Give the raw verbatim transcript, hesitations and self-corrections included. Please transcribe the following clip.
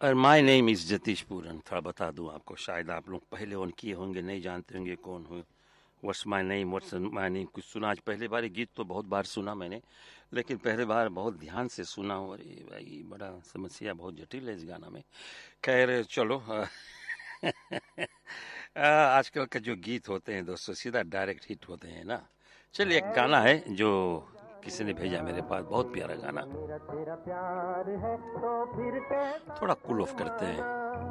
और my name is Jatish पूरन। थोड़ा बता दूं आपको, शायद आप लोग पहले ऑन किए होंगे, नहीं जानते होंगे कौन हूँ। What's my name, what's my name कुछ सुना आज पहले बार। गीत तो बहुत बार सुना मैंने, लेकिन पहले बार बहुत ध्यान से सुना हूँ। अरे भाई, बड़ा समस्या बहुत जटिल है इस गाना में। खैर चलो। आ, आजकल के जो गीत होते हैं दोस्तों, सीधा डायरेक्ट हिट होते हैं ना। चलिए, एक गाना है जो किसी ने भेजा मेरे पास, बहुत प्यारा गाना। थोड़ा कूल ऑफ करते हैं।